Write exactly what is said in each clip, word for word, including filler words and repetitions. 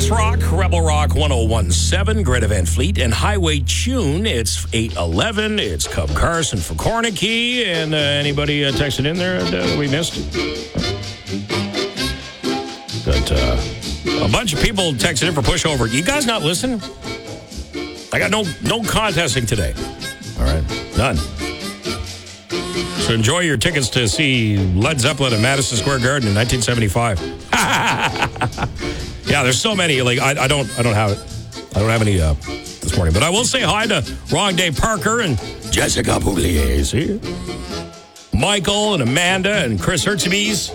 West Rock, Rebel Rock one oh one point seven, Greta Van Fleet, and Highway Tune. It's eight eleven. It's Cub Carson for Cornicky. And uh, anybody uh, texted in there that we missed? Got uh, a bunch of people texted in for pushover. You guys not listening? I got no no contesting today. All right, none. So enjoy your tickets to see Led Zeppelin at Madison Square Garden in nineteen seventy-five. Yeah, there's so many. Like I, I don't, I don't have it. I don't have any uh, this morning. But I will say hi to Wrong Day Parker and Jessica Pugliese, Michael and Amanda and Chris Hertzbees,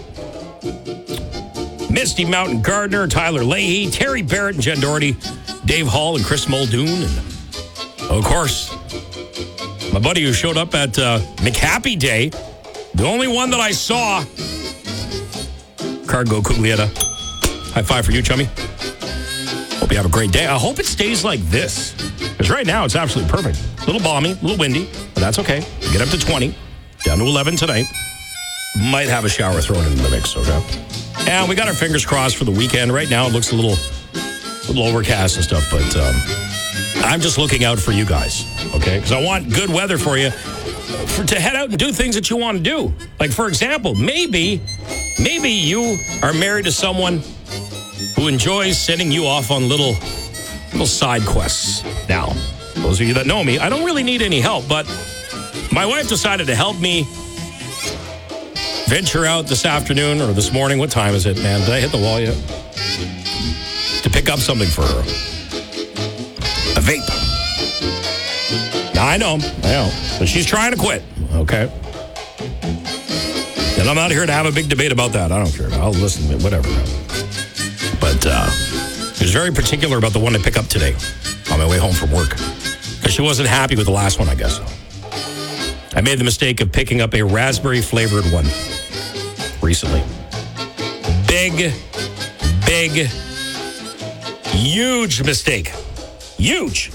Misty Mountain Gardner, Tyler Leahy, Terry Barrett and Jen Doherty, Dave Hall and Chris Muldoon, and of course, my buddy who showed up at uh, McHappy Day, the only one that I saw, Cargo Cuglietta. High five for you, chummy. Hope you have a great day. I hope it stays like this, because right now it's absolutely perfect. A little balmy, a little windy, but that's okay. Get up to twenty, down to eleven tonight. Might have a shower thrown in the mix, okay? And we got our fingers crossed for the weekend. Right now it looks a little, little overcast and stuff, but um, I'm just looking out for you guys, okay? Because I want good weather for you for, to head out and do things that you want to do. Like, for example, maybe, maybe you are married to someone who enjoys sending you off on little, little side quests. Now, those of you that know me, I don't really need any help, but my wife decided to help me venture out this afternoon or this morning. What time is it, man? Did I hit the wall yet? To pick up something for her. A vape. Now, I know, I know. But she's trying to quit, okay? And I'm not here to have a big debate about that. I don't care. I'll listen, whatever. But uh, she was very particular about the one to pick up today on my way home from work. Because she wasn't happy with the last one, I guess. I made the mistake of picking up a raspberry-flavored one recently. Big, big, huge mistake. Huge.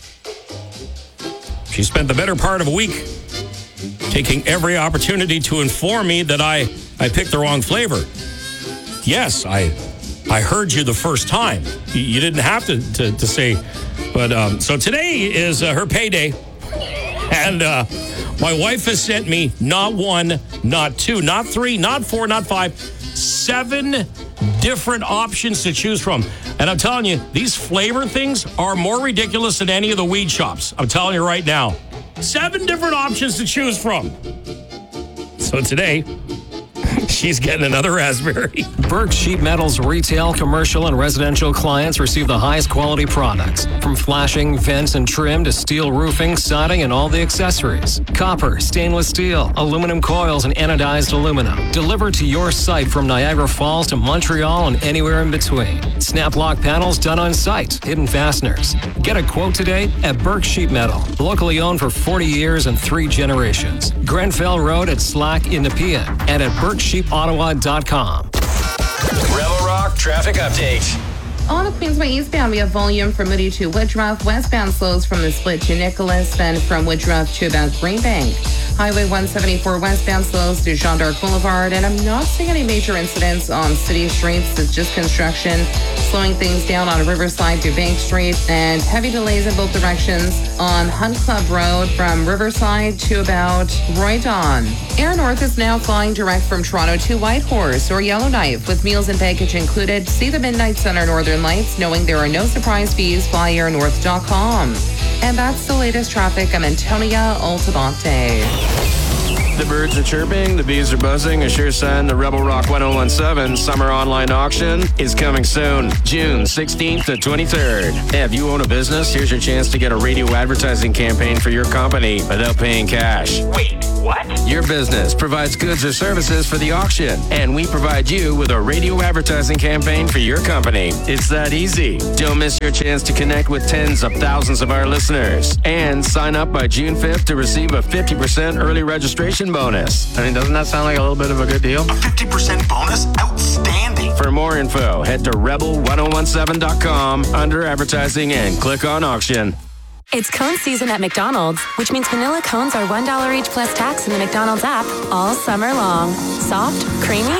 She spent the better part of a week taking every opportunity to inform me that I, I picked the wrong flavor. Yes, I I heard you the first time. You, you didn't have to, to, to say. But um, so today is uh, her payday. And uh, my wife has sent me not one, not two, not three, not four, not five, seven different options to choose from. And I'm telling you, these flavor things are more ridiculous than any of the weed shops. I'm telling you right now. Seven different options to choose from. So today, she's getting another raspberry. Burke Sheet Metal's retail, commercial, and residential clients receive the highest quality products. From flashing, vents, and trim to steel roofing, siding, and all the accessories. Copper, stainless steel, aluminum coils, and anodized aluminum. Delivered to your site from Niagara Falls to Montreal and anywhere in between. Snap lock panels done on site. Hidden fasteners. Get a quote today at Burke Sheet Metal. Locally owned for forty years and three generations. Grenfell Road at Slack in Nepean and at burke sheep ottawa dot com. Rebel Rock traffic update. On the Queensway eastbound, we have volume from Moody to Woodruff. Westbound slows from the split to Nicholas, then from Woodruff to about Greenbank. Highway one seventy-four westbound slows through Jean d'Arc Boulevard, and I'm not seeing any major incidents on city streets. It's just construction, slowing things down on Riverside to Bank Street, and heavy delays in both directions on Hunt Club Road from Riverside to about Roydon. Air North is now flying direct from Toronto to Whitehorse or Yellowknife with meals and baggage included. See the Midnight Sun or Northern Lights, knowing there are no surprise fees. Fly air north dot com. And that's the latest traffic. I'm Antonia Altabante. The birds are chirping, the bees are buzzing, a sure sign the Rebel Rock one oh one seven summer online auction is coming soon, June sixteenth to twenty-third. If you own a business, here's your chance to get a radio advertising campaign for your company without paying cash. Wait, what? Your business provides goods or services for the auction, and we provide you with a radio advertising campaign for your company. It's that easy. Don't miss your chance to connect with tens of thousands of our listeners. And sign up by June fifth to receive a fifty percent early registration bonus. I mean, doesn't that sound like a little bit of a good deal? A fifty percent bonus? Outstanding. For more info, head to rebel ten seventeen dot com under advertising and click on auction. It's cone season at McDonald's, which means vanilla cones are one dollar each plus tax in the McDonald's app all summer long. Soft, creamy,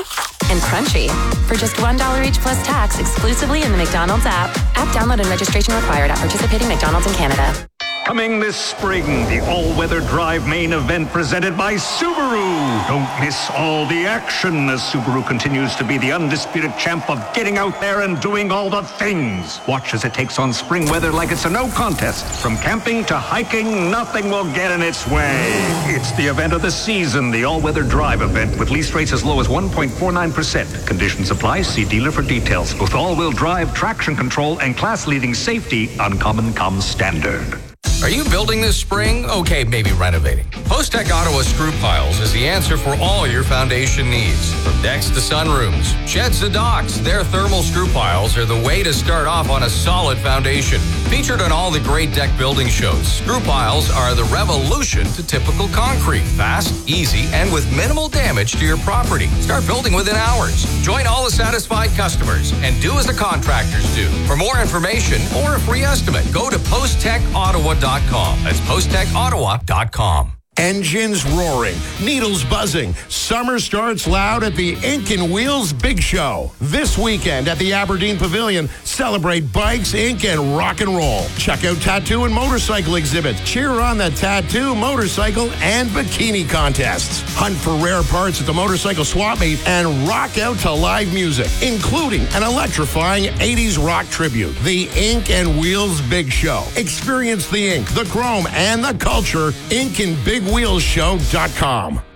and crunchy. For just one dollar each plus tax exclusively in the McDonald's app. App download and registration required at participating McDonald's in Canada. Coming this spring, the all-weather drive main event presented by Subaru. Don't miss all the action as Subaru continues to be the undisputed champ of getting out there and doing all the things. Watch as it takes on spring weather like it's a no contest. From camping to hiking, nothing will get in its way. It's the event of the season, the all-weather drive event with lease rates as low as one point four nine percent. Conditions apply. See dealer for details. With all-wheel drive, traction control, and class-leading safety, Uncommon comes standard. Are you building this spring? Okay, maybe renovating. Post-Tech Ottawa Screw Piles is the answer for all your foundation needs. From decks to sunrooms, sheds to docks, their thermal screw piles are the way to start off on a solid foundation. Featured on all the great deck building shows, screw piles are the revolution to typical concrete. Fast, easy, and with minimal damage to your property. Start building within hours. Join all the satisfied customers and do as the contractors do. For more information or a free estimate, go to post tech ottawa dot com. That's post tech ottawa dot com. Engines roaring, needles buzzing. Summer starts loud at the Ink and Wheels Big Show. This weekend at the Aberdeen Pavilion, celebrate bikes, ink, and rock and roll. Check out tattoo and motorcycle exhibits. Cheer on the tattoo, motorcycle, and bikini contests. Hunt for rare parts at the motorcycle swap meet and rock out to live music, including an electrifying eighties rock tribute. The Ink and Wheels Big Show. Experience the ink, the chrome, and the culture. Ink and Big Wheels Show dot com.